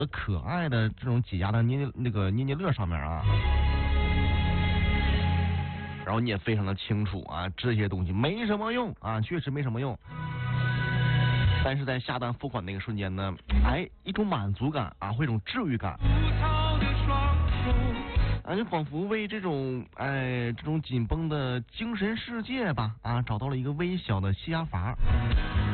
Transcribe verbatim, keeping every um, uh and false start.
可爱的这种解压的捏那个捏捏乐上面啊。然后你也非常的清楚啊，这些东西没什么用啊，确实没什么用。但是在下单付款那个瞬间呢，哎，一种满足感啊，或一种治愈感，啊，就仿佛为这种哎这种紧绷的精神世界吧啊，找到了一个微小的泄压阀。